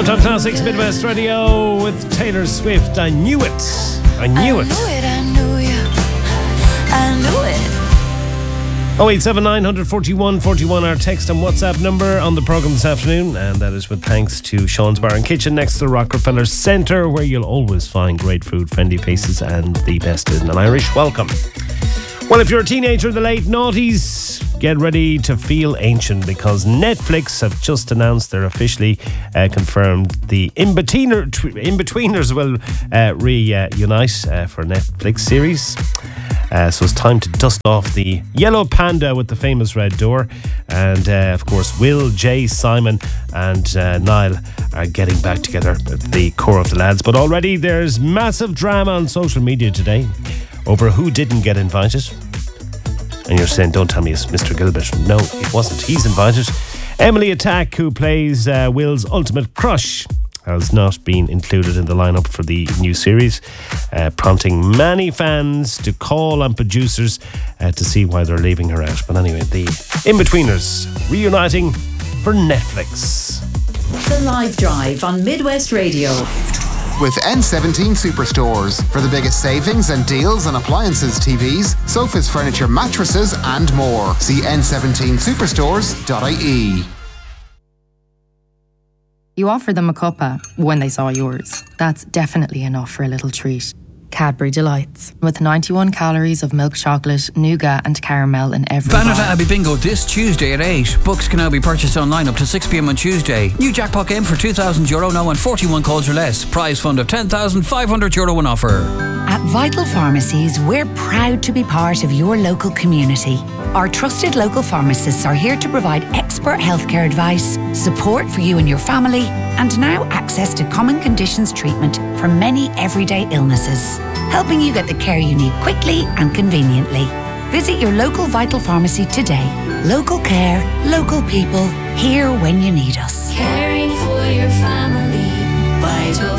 Top Classics Midwest Radio with Taylor Swift. I knew it. I knew it. I knew it. 0879 141 41, our text and WhatsApp number on the programme this afternoon, and that is with thanks to Sean's Bar and Kitchen next to the Rockefeller Centre, where you'll always find great food, friendly faces and the best in an Irish welcome. Well, if you're a teenager, the late noughties, get ready to feel ancient, because Netflix have just announced they're officially confirmed the In-Betweeners will reunite for a Netflix series. So it's time to dust off the yellow panda with the famous red door. And of course, Will, Jay, Simon and Niall are getting back together at the core of the lads. But already there's massive drama on social media today over who didn't get invited. And you're saying, don't tell me it's Mr. Gilbert. No, it wasn't. He's invited. Emily Attack, who plays Will's ultimate crush, has not been included in the lineup for the new series, prompting many fans to call on producers to see why they're leaving her out. But anyway, the In-Betweeners reuniting for Netflix. The Live Drive on Midwest Radio. With N17 Superstores for the biggest savings and deals on appliances, TVs, sofas, furniture, mattresses and more. See n17superstores.ie. You offered them a cuppa when they saw yours. That's definitely enough for a little treat. Cadbury Delights, with 91 calories of milk chocolate, nougat and caramel in every Bannerta bar. Abbey Bingo this Tuesday at 8. Books can now be purchased online up to 6 p.m. on Tuesday. New jackpot game for €2,000 now on 41 calls or less. Prize fund of €10,500 on offer. At Vital Pharmacies, we're proud to be part of your local community. Our trusted local pharmacists are here to provide expert healthcare advice, support for you and your family, and now access to common conditions treatment for many everyday illnesses, helping you get the care you need quickly and conveniently. Visit your local Vital Pharmacy today. Local care, local people, here when you need us. Caring for your family. Vital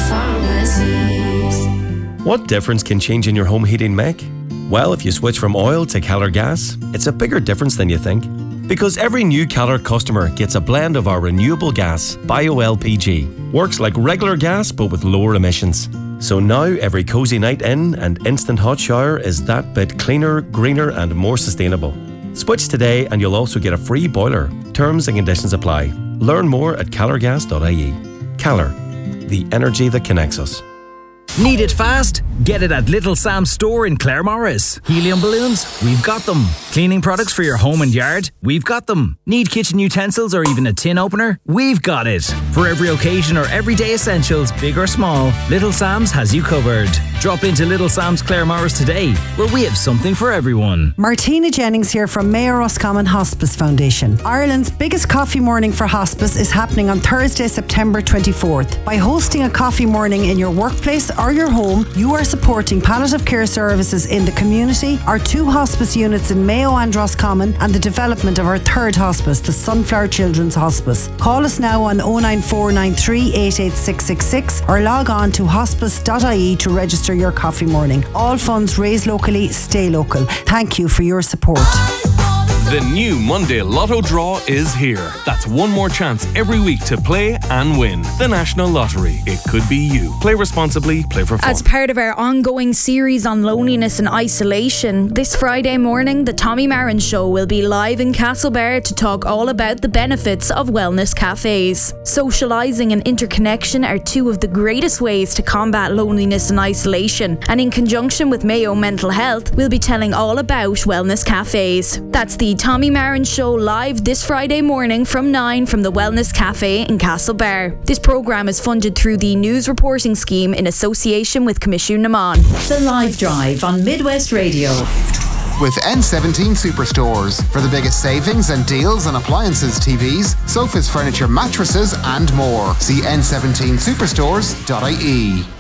Pharmacies. What difference can changing your home heating make? Well, if you switch from oil to Keller gas, it's a bigger difference than you think. Because every new Keller customer gets a blend of our renewable gas, Bio-LPG. Works like regular gas but with lower emissions. So now every cosy night in and instant hot shower is that bit cleaner, greener and more sustainable. Switch today and you'll also get a free boiler. Terms and conditions apply. Learn more at kellergas.ie. Keller, the energy that connects us. Need it fast? Get it at Little Sam's store in Claremorris. Helium balloons? We've got them. Cleaning products for your home and yard? We've got them. Need kitchen utensils or even a tin opener? We've got it. For every occasion or everyday essentials, big or small, Little Sam's has you covered. Drop into Little Sam's Claremorris today, where we have something for everyone. Martina Jennings here from Mayor Roscommon Hospice Foundation. Ireland's biggest coffee morning for hospice is happening on Thursday, September 24th. By hosting a coffee morning in your workplace or your home, you are supporting palliative care services in the community, our 2 hospice units in Mayo and Roscommon, and the development of our 3rd hospice, the Sunflower Children's Hospice. Call us now on 09493 886666 or log on to hospice.ie to register your coffee morning. All funds raised locally, stay local. Thank you for your support. The new Monday Lotto draw is here. That's one more chance every week to play and win. The National Lottery. It could be you. Play responsibly, play for fun. As part of our ongoing series on loneliness and isolation, this Friday morning, the Tommy Marin Show will be live in Castlebar to talk all about the benefits of wellness cafes. Socialising and interconnection are 2 of the greatest ways to combat loneliness and isolation, and in conjunction with Mayo Mental Health, we'll be telling all about wellness cafes. That's the Tommy Marin Show live this Friday morning from 9 from the Wellness Cafe in Castlebar. This programme is funded through the News Reporting Scheme in association with Commission Naman. The Live Drive on Midwest Radio. With N17 Superstores for the biggest savings and deals on appliances, TVs, sofas, furniture, mattresses and more. See n17superstores.ie.